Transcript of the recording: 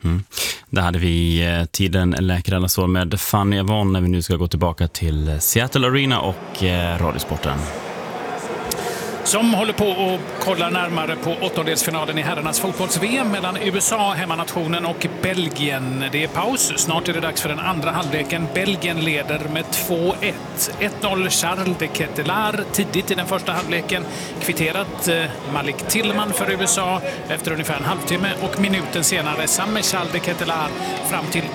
Där hade vi tiden läkare så med Fanny Evon när vi nu ska gå tillbaka till Seattle Arena och Radiosporten. Som håller på och kollar närmare på åttondelsfinalen i herrarnas fotbolls-VM mellan USA, hemmanationen, och Belgien. Det är paus. Snart är det dags för den andra halvleken. Belgien leder med 2-1. 1-0 Charles de Ketelaere tidigt i den första halvleken. Kvitterat Malik Tillman för USA efter ungefär en halvtimme. Och minuten senare samme Charles de Ketelaere fram till